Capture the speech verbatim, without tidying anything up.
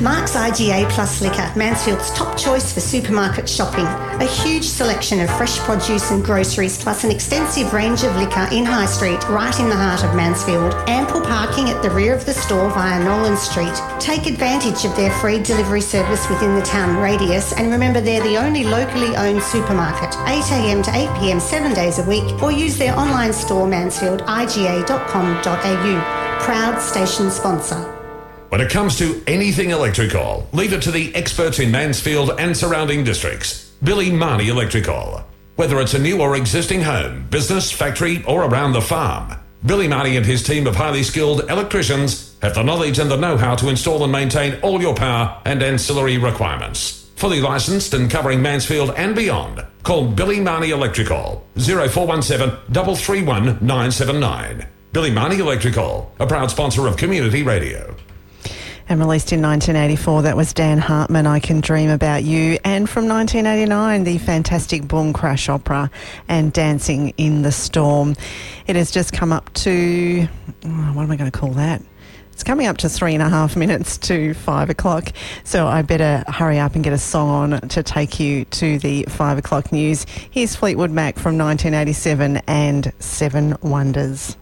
Mark's I G A Plus Liquor, Mansfield's top choice for supermarket shopping. A huge selection of fresh produce and groceries, plus an extensive range of liquor in High Street, right in the heart of Mansfield. Ample parking at the rear of the store via Nolan Street. Take advantage of their free delivery service within the town radius, and remember they're the only locally owned supermarket, eight a m to eight p m seven days a week, or use their online store mansfield I G A dot com dot a u. Proud station sponsor. When it comes to anything electrical, leave it to the experts in Mansfield and surrounding districts. Billy Marnie Electrical. Whether it's a new or existing home, business, factory, or around the farm, Billy Marnie and his team of highly skilled electricians have the knowledge and the know-how to install and maintain all your power and ancillary requirements. Fully licensed and covering Mansfield and beyond. Call Billy Marnie Electrical, oh four one seven, three three one, nine seven nine. Billy Marnie Electrical, a proud sponsor of Community Radio. And released in nineteen eighty-four, that was Dan Hartman, I Can Dream About You. And from nineteen eighty-nine, the fantastic Boom Crash Opera and Dancing in the Storm. It has just come up to, oh, what am I going to call that? It's coming up to three and a half minutes to five o'clock. So I better hurry up and get a song on to take you to the five o'clock news. Here's Fleetwood Mac from nineteen eighty-seven and Seven Wonders.